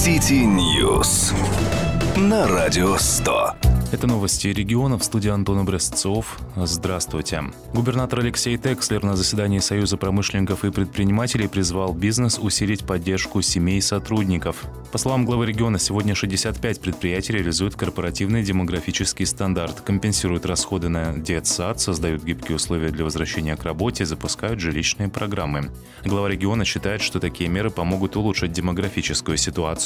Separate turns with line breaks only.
Сити Ньюс на Радио 100.
Это новости регионов. В студии Антон Образцов. Здравствуйте. Губернатор Алексей Текслер на заседании Союза промышленников и предпринимателей призвал бизнес усилить поддержку семей сотрудников. По словам главы региона, сегодня 65 предприятий реализуют корпоративный демографический стандарт, компенсируют расходы на детсад, создают гибкие условия для возвращения к работе, запускают жилищные программы. Глава региона считает, что такие меры помогут улучшить демографическую ситуацию